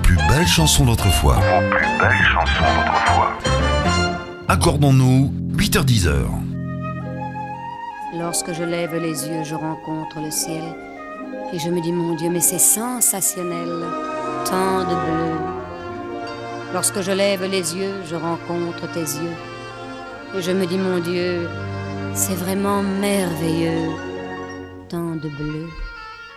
plus belles chansons d'autrefois. Vos plus belles chansons d'autrefois. Accordons-nous 8h-10h. Lorsque je lève les yeux, je rencontre le ciel. Et je me dis, mon Dieu, mais c'est sensationnel, tant de bleu. Lorsque je lève les yeux, je rencontre tes yeux. Et je me dis, mon Dieu, c'est vraiment merveilleux, tant de bleu.